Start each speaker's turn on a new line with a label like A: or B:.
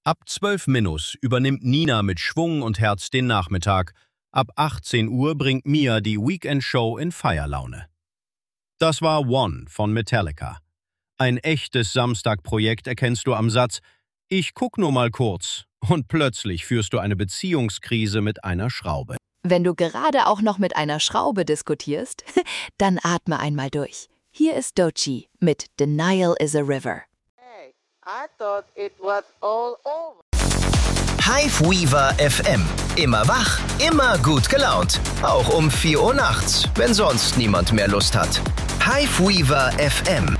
A: Ab 12 Minus übernimmt Nina mit Schwung und Herz den Nachmittag. Ab 18 Uhr bringt Mia die Weekend-Show in Feierlaune. Das war One von Metallica. Ein echtes Samstagprojekt erkennst du am Satz: Ich guck nur mal kurz. Und plötzlich führst du eine Beziehungskrise mit einer Schraube.
B: Wenn du gerade auch noch mit einer Schraube diskutierst, dann atme einmal durch. Hier ist Doechii mit Denial is a River.
C: Hey, I thought it was all over.
D: Hiveweaver FM. Immer wach, immer gut gelaunt. Auch um 4 Uhr nachts, wenn sonst niemand mehr Lust hat. Hiveweaver FM.